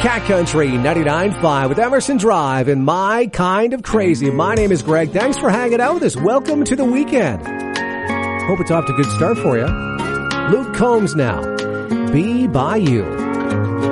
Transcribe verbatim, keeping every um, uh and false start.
Cat Country ninety-nine point five with Emerson Drive and My Kind of Crazy. My name is Greg. Thanks for hanging out with us. Welcome to the weekend. Hope it's off to a good start for you. Luke Combs now. Be By You.